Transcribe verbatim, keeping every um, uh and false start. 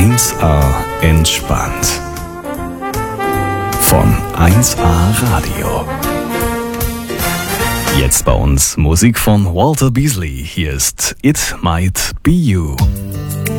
eins A entspannt. Von eins A Radio. Jetzt bei uns Musik von Walter Beasley. Hier ist It Might Be You.